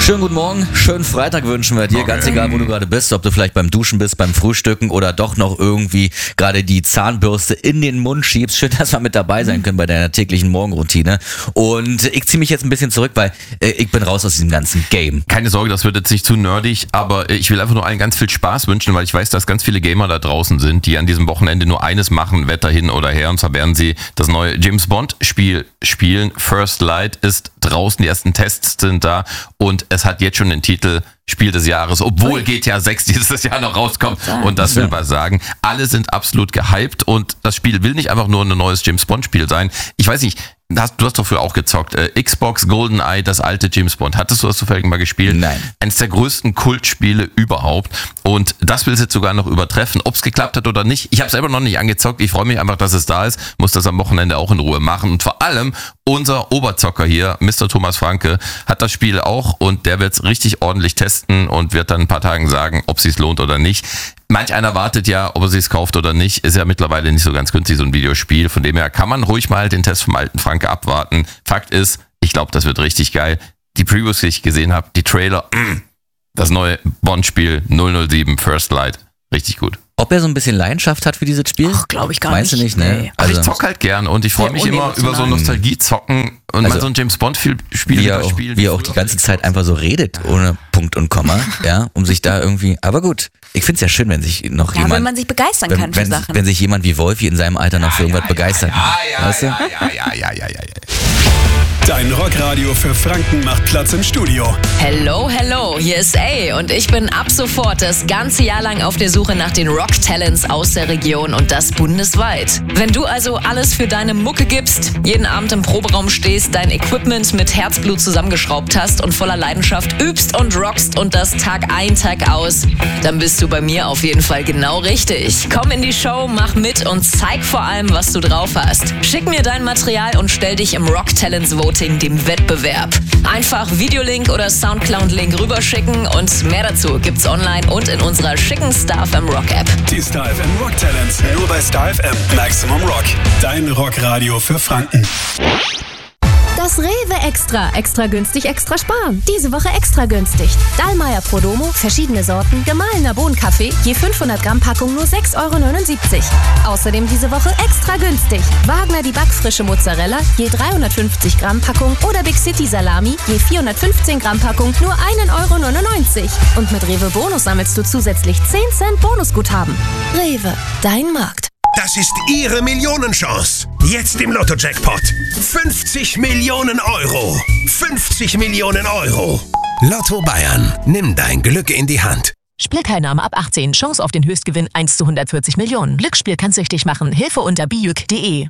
Schönen guten Morgen, schönen Freitag wünschen wir dir, Okay. ganz egal, wo du gerade bist, ob du vielleicht beim Duschen bist, beim Frühstücken oder doch noch irgendwie gerade die Zahnbürste in den Mund schiebst. Schön, dass wir mit dabei sein können bei deiner täglichen Morgenroutine. Und ich ziehe mich jetzt ein bisschen zurück, weil ich bin raus aus diesem ganzen Game. Keine Sorge, das wird jetzt nicht zu nerdig, aber ich will einfach nur allen ganz viel Spaß wünschen, weil ich weiß, dass ganz viele Gamer da draußen sind, die an diesem Wochenende nur eines machen, Wetter hin oder her, und zwar werden sie das neue James Bond Spiel spielen. First Light ist draußen, die ersten Tests sind da und es hat jetzt schon den Titel Spiel des Jahres, obwohl GTA 6 dieses Jahr noch rauskommt, und das will was sagen. Alle sind absolut gehypt und das Spiel will nicht einfach nur ein neues James Bond Spiel sein. Ich weiß nicht, du hast doch früher auch gezockt. Xbox GoldenEye, das alte James Bond. Hattest du das zufällig mal gespielt? Nein. Eines der größten Kultspiele überhaupt. Und das will es jetzt sogar noch übertreffen. Ob es geklappt hat oder nicht, ich habe selber noch nicht angezockt. Ich freue mich einfach, dass es da ist. Muss das am Wochenende auch in Ruhe machen. Und vor allem unser Oberzocker hier, Mr. Thomas Franke, hat das Spiel auch und der wird es richtig ordentlich testen und wird dann ein paar Tagen sagen, ob es sich lohnt oder nicht. Manch einer wartet ja, ob er sich kauft oder nicht. Ist ja mittlerweile nicht so ganz günstig, so ein Videospiel. Von dem her kann man ruhig mal den Test vom alten Franke abwarten. Fakt ist, ich glaube, das wird richtig geil. Die Previews, die ich gesehen habe, die Trailer, das neue Bond-Spiel 007 First Light, richtig gut. Ob er so ein bisschen Leidenschaft hat für dieses Spiel? Ach, glaube ich gar Meinst nicht. du nicht, ne? Nee. Also ich zock halt gern und ich freue mich immer über so Nostalgie-Zocken und mal so ein James Bond-Spiel wieder spielen. Wie er auch die ganze Zeit einfach so redet, ohne Punkt und Komma, ja, um sich da irgendwie, aber gut. Ich find's ja schön, wenn sich noch jemand... wenn man sich begeistern kann für Sachen. Wenn sich jemand wie Wolfi in seinem Alter noch für irgendwas begeistert. Weißt du? Ja. Dein Rockradio für Franken macht Platz im Studio. Hello, hier ist A und ich bin ab sofort das ganze Jahr lang auf der Suche nach den Rock-Talents aus der Region und das bundesweit. Wenn du also alles für deine Mucke gibst, jeden Abend im Proberaum stehst, dein Equipment mit Herzblut zusammengeschraubt hast und voller Leidenschaft übst und rockst und das Tag ein, Tag aus, dann bist du bei mir auf jeden Fall genau richtig. Komm in die Show, mach mit und zeig vor allem, was du drauf hast. Schick mir dein Material und stell dich im Rock-Talents Voting, dem Wettbewerb. Einfach Videolink oder Soundcloud-Link rüberschicken und mehr dazu gibt's online und in unserer schicken Star FM Rock App. Die Star FM Rock Talents. Nur bei Star FM. Maximum Rock. Dein Rockradio für Franken. Das Rewe Extra. Extra günstig, extra sparen. Diese Woche extra günstig. Dallmayr Prodomo, verschiedene Sorten, gemahlener Bohnenkaffee, je 500 Gramm Packung nur 6,79 €. Außerdem diese Woche extra günstig. Wagner die backfrische Mozzarella, je 350 Gramm Packung oder Big City Salami, je 415 Gramm Packung nur 1,99 €. Und mit Rewe Bonus sammelst du zusätzlich 10 Cent Bonusguthaben. Rewe, dein Markt. Das ist Ihre Millionenchance. Jetzt im Lotto-Jackpot. 50 Millionen Euro. 50 Millionen Euro. Lotto Bayern. Nimm dein Glück in die Hand. Spielteilnahme ab 18. Chance auf den Höchstgewinn 1 zu 140 Millionen. Glücksspiel kann süchtig machen. Hilfe unter bijuk.de.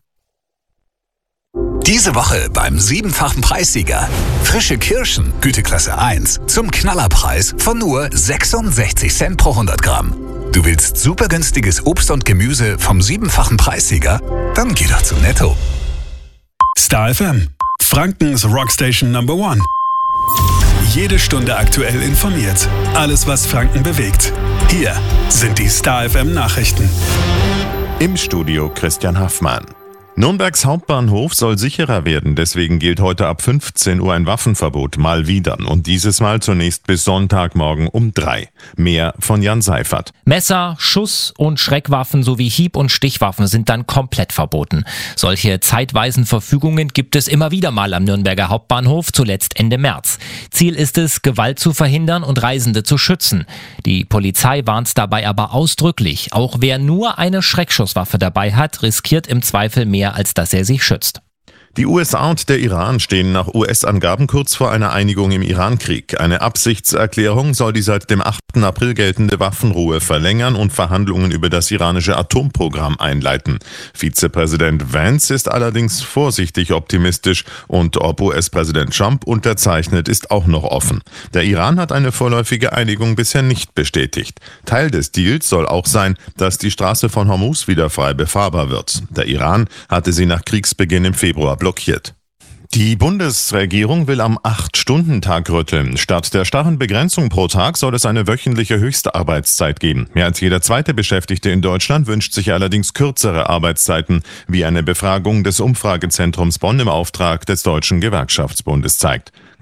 Diese Woche beim 7-fachen Preissieger. Frische Kirschen, Güteklasse 1, zum Knallerpreis von nur 66 Cent pro 100 Gramm. Du willst super günstiges Obst und Gemüse vom 7-fachen Preissieger? Dann geh doch zu Netto. Star FM. Frankens Rockstation Number 1. Jede Stunde aktuell informiert. Alles, was Franken bewegt. Hier sind die Star FM Nachrichten. Im Studio Christian Haffmann. Nürnbergs Hauptbahnhof soll sicherer werden, deswegen gilt heute ab 15 Uhr ein Waffenverbot, mal wieder. Und dieses Mal zunächst bis Sonntagmorgen um 3. Mehr von Jan Seifert. Messer, Schuss- und Schreckwaffen sowie Hieb- und Stichwaffen sind dann komplett verboten. Solche zeitweisen Verfügungen gibt es immer wieder mal am Nürnberger Hauptbahnhof, zuletzt Ende März. Ziel ist es, Gewalt zu verhindern und Reisende zu schützen. Die Polizei warnt dabei aber ausdrücklich, auch wer nur eine Schreckschusswaffe dabei hat, riskiert im Zweifel mehr, als dass er sich schützt. Die USA und der Iran stehen nach US-Angaben kurz vor einer Einigung im Iran-Krieg. Eine Absichtserklärung soll die seit dem 8. April geltende Waffenruhe verlängern und Verhandlungen über das iranische Atomprogramm einleiten. Vizepräsident Vance ist allerdings vorsichtig optimistisch und ob US-Präsident Trump unterzeichnet, ist auch noch offen. Der Iran hat eine vorläufige Einigung bisher nicht bestätigt. Teil des Deals soll auch sein, dass die Straße von Hormuz wieder frei befahrbar wird. Der Iran hatte sie nach Kriegsbeginn im Februar blockiert. Die Bundesregierung will am 8-Stunden-Tag rütteln. Statt der starren Begrenzung pro Tag soll es eine wöchentliche Höchstarbeitszeit geben. Mehr als jeder zweite Beschäftigte in Deutschland wünscht sich allerdings kürzere Arbeitszeiten, wie eine Befragung des Umfragezentrums Bonn im Auftrag des Deutschen Gewerkschaftsbundes zeigt.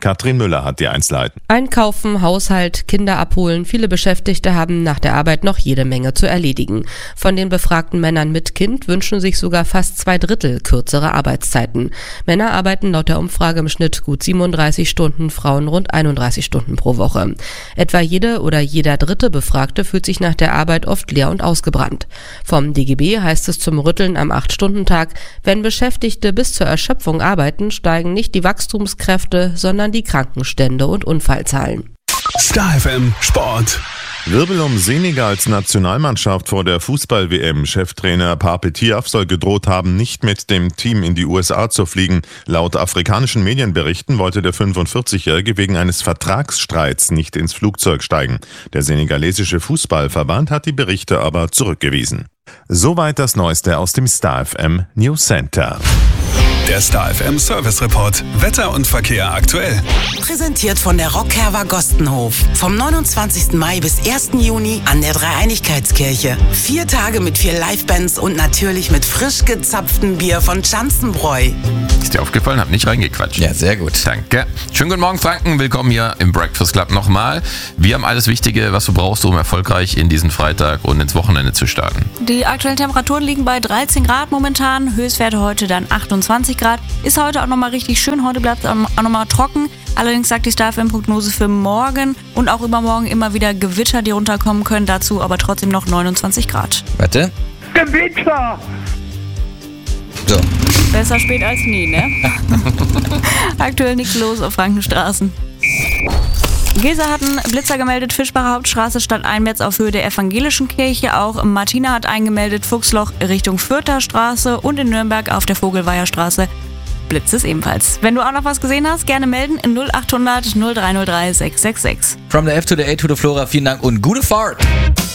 Katrin Müller hat die Einzelheiten. Einkaufen, Haushalt, Kinder abholen. Viele Beschäftigte haben nach der Arbeit noch jede Menge zu erledigen. Von den befragten Männern mit Kind wünschen sich sogar fast 2/3 kürzere Arbeitszeiten. Männer arbeiten laut der Umfrage im Schnitt gut 37 Stunden, Frauen rund 31 Stunden pro Woche. Etwa jede oder jeder dritte Befragte fühlt sich nach der Arbeit oft leer und ausgebrannt. Vom DGB heißt es zum Rütteln am 8-Stunden-Tag, wenn Beschäftigte bis zur Erschöpfung arbeiten, steigen nicht die Wachstumskräfte, sondern die Krankenstände und Unfallzahlen. Star FM Sport. Wirbel um Senegals Nationalmannschaft vor der Fußball-WM. Cheftrainer Pape Thiaw soll gedroht haben, nicht mit dem Team in die USA zu fliegen. Laut afrikanischen Medienberichten wollte der 45-Jährige wegen eines Vertragsstreits nicht ins Flugzeug steigen. Der senegalesische Fußballverband hat die Berichte aber zurückgewiesen. Soweit das Neueste aus dem Star FM News Center. Der Star FM Service Report. Wetter und Verkehr aktuell. Präsentiert von der Rockherber Gostenhof. Vom 29. Mai bis 1. Juni an der Dreieinigkeitskirche. 4 Tage mit 4 Livebands und natürlich mit frisch gezapftem Bier von Schanzenbräu. Ist dir aufgefallen? Hab nicht reingequatscht. Ja, sehr gut. Danke. Schönen guten Morgen, Franken. Willkommen hier im Breakfast Club nochmal. Wir haben alles Wichtige, was du brauchst, um erfolgreich in diesen Freitag und ins Wochenende zu starten. Die aktuellen Temperaturen liegen bei 13 Grad momentan. Höchstwerte heute dann 28 Grad. Ist heute auch nochmal richtig schön. Heute bleibt es auch nochmal trocken. Allerdings sagt die Star FM-Prognose für morgen und auch übermorgen immer wieder Gewitter, die runterkommen können. Dazu aber trotzdem noch 29 Grad. Warte. Gewitter! So. Besser spät als nie, ne? Aktuell nichts los auf Frankenstraßen. Gesa hat einen Blitzer gemeldet, Fischbacher Hauptstraße stadteinwärts auf Höhe der Evangelischen Kirche. Auch Martina hat eingemeldet, Fuchsloch Richtung Fürther Straße und in Nürnberg auf der Vogelweiher-Straße blitzt es ebenfalls. Wenn du auch noch was gesehen hast, gerne melden in 0800 0303 666. From the F to the A to the Flora, vielen Dank und gute Fahrt!